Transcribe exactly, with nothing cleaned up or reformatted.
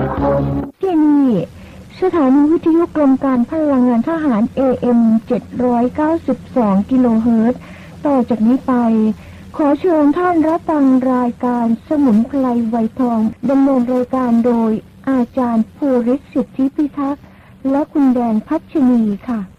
ที่นี่สถานีวิทยุกรมการพลังงานทหาร เอ เอ็ม เจ็ดร้อยเก้าสิบสอง กิโลเฮิรตซ์ต่อจากนี้ไปขอเชิญท่านรับฟังรายการสมุนไพรไวทองดำเนินรายการโดยอาจารย์ภูริศ สิทธิพิทักษ์และคุณแดงพัชนีค่ะ